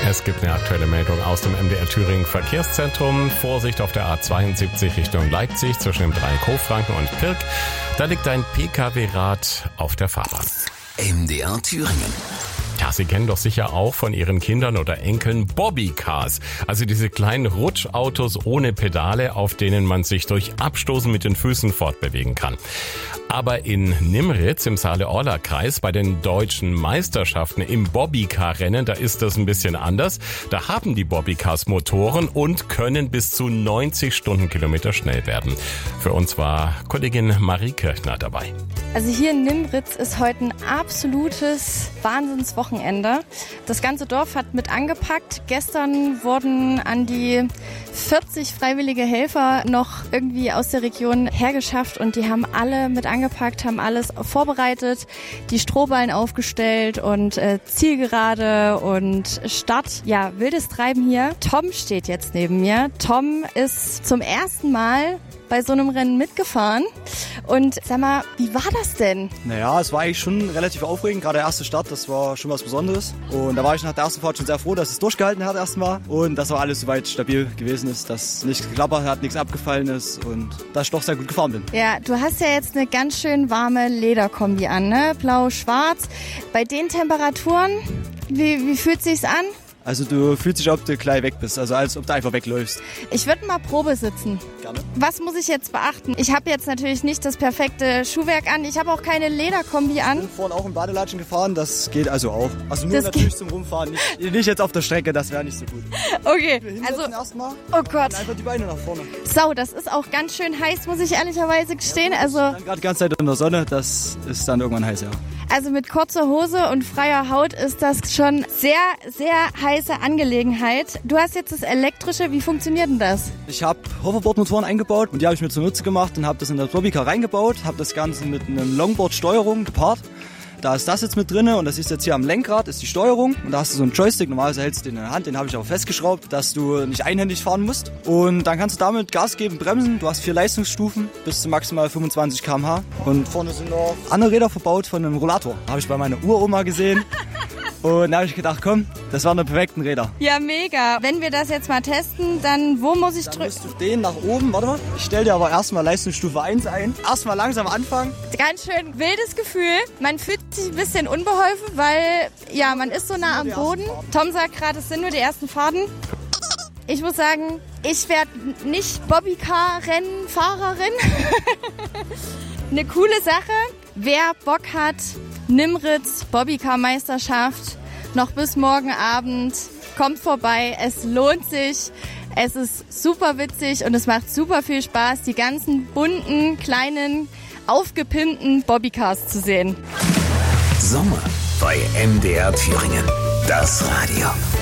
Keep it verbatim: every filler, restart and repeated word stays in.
Es gibt eine aktuelle Meldung aus dem M D R Thüringen Verkehrszentrum. Vorsicht auf der A zweiundsiebzig Richtung Leipzig zwischen dem Dreieck Hofranken und Pirk. Da liegt ein P K W-Rad auf der Fahrbahn. M D R Thüringen. Ja, Sie kennen doch sicher auch von Ihren Kindern oder Enkeln Bobbycars. Also diese kleinen Rutschautos ohne Pedale, auf denen man sich durch Abstoßen mit den Füßen fortbewegen kann. Aber in Nimritz im Saale-Orla-Kreis bei den deutschen Meisterschaften im Bobbycar-Rennen, da ist das ein bisschen anders. Da haben die Bobbycars Motoren und können bis zu neunzig Stundenkilometer schnell werden. Für uns war Kollegin Marie Kirchner dabei. Also hier in Nimritz ist heute ein absolutes Wahnsinnswochenende. Das ganze Dorf hat mit angepackt. Gestern wurden an die vierzig freiwillige Helfer noch irgendwie aus der Region hergeschafft und die haben alle mit angepackt, haben alles vorbereitet, die Strohballen aufgestellt und äh, Zielgerade und Start. Ja, wildes Treiben hier. Tom steht jetzt neben mir. Tom ist zum ersten Mal bei so einem Rennen mitgefahren. Und sag mal, wie war das denn? Naja, es war eigentlich schon relativ aufregend. Gerade der erste Start, das war schon was Besonderes. Und da war ich nach der ersten Fahrt schon sehr froh, dass es durchgehalten hat erstmal. Und dass auch alles soweit stabil gewesen ist, dass nichts geklappert hat, nichts abgefallen ist und dass ich doch sehr gut gefahren bin. Ja, du hast ja jetzt eine ganz schön warme Lederkombi an, ne? Blau-schwarz. Bei den Temperaturen, wie, wie fühlt sich's an? Also du fühlst dich, ob du gleich weg bist, also als ob du einfach wegläufst. Ich würde mal Probe sitzen. Gerne. Was muss ich jetzt beachten? Ich habe jetzt natürlich nicht das perfekte Schuhwerk an. Ich habe auch keine Lederkombi an. Ich bin vorhin auch im Badelatschen gefahren, das geht also auch. Also nur das natürlich geht. zum Rumfahren, nicht, nicht jetzt auf der Strecke, das wäre nicht so gut. Okay, also erstmal. Oh Gott. Einfach die Beine nach vorne. Sau, das ist auch ganz schön heiß, muss ich ehrlicherweise gestehen. Ja, also dann gerade die ganze Zeit in der Sonne, das ist dann irgendwann heiß, ja. Also mit kurzer Hose und freier Haut ist das schon sehr, sehr heiße Angelegenheit. Du hast jetzt das elektrische, wie funktioniert denn das? Ich habe Hoverboard-Motoren eingebaut und die habe ich mir zunutze gemacht und habe das in das Bobbycar reingebaut, habe das Ganze mit einem Longboard-Steuerung gepaart. Da ist das jetzt mit drin und das ist jetzt hier am Lenkrad, ist die Steuerung. Und da hast du so einen Joystick, normalerweise hältst du den in der Hand, den habe ich aber festgeschraubt, dass du nicht einhändig fahren musst. Und dann kannst du damit Gas geben, bremsen. Du hast vier Leistungsstufen bis zu maximal fünfundzwanzig Kilometer pro Stunde. Und vorne sind noch andere Räder verbaut von einem Rollator. Habe ich bei meiner Uroma gesehen. Und da habe ich gedacht, komm, das waren die perfekten Räder. Ja, mega. Wenn wir das jetzt mal testen, dann wo muss ich drücken? drücken? Dann musst du den nach oben, warte mal. Ich stelle dir aber erstmal Leistungsstufe eins ein. Erstmal langsam anfangen. Ganz schön wildes Gefühl. Man fühlt sich ein bisschen unbeholfen, weil ja, man ist so nah am Boden. Tom sagt gerade, es sind nur die ersten Fahrten. Ich muss sagen, ich werde nicht Bobbycar-Rennfahrerin. Eine coole Sache. Wer Bock hat, Nimritz Bobbycar-Meisterschaft, noch bis morgen Abend, kommt vorbei, es lohnt sich, es ist super witzig und es macht super viel Spaß, die ganzen bunten, kleinen, aufgepimpten Bobbycars zu sehen. Sommer bei M D R Thüringen, das Radio.